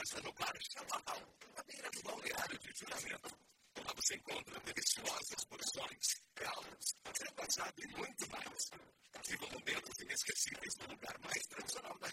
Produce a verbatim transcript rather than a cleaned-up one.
casa no bar Chaparral, à beira do balneário de Juramento. Lá você encontra deliciosas porções, caldos, frango assado e muito mais. Viva momentos inesquecíveis no lugar mais tradicional da